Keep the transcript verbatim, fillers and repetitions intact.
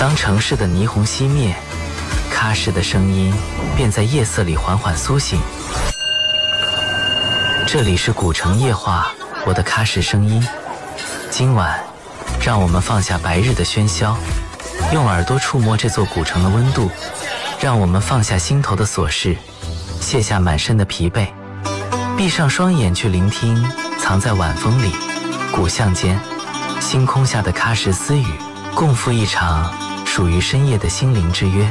当城市的霓虹熄灭，喀什的声音便在夜色里缓缓苏醒。这里是古城夜话，我的喀什声音。今晚，让我们放下白日的喧嚣，用耳朵触摸这座古城的温度，让我们放下心头的琐事，卸下满身的疲惫，闭上双眼去聆听藏在晚风里、古巷间、星空下的喀什私语，共赴一场属于深夜的心灵之约。